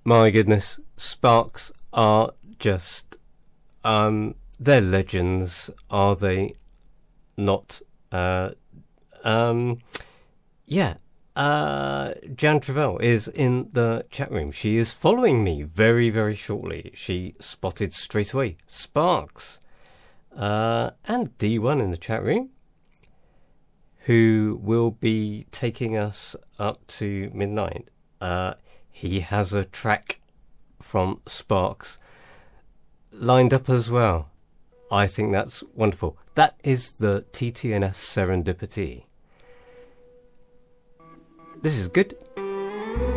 My goodness, Sparks are just, they're legends, are they not? Yeah. Jan Travell is in the chat room. She is following me very, very shortly. She spotted straight away Sparks. And D1 in the chat room, who will be taking us up to midnight. He has a track from Sparks lined up as well. I think that's wonderful. That is the TTNS Serendipity. This is good.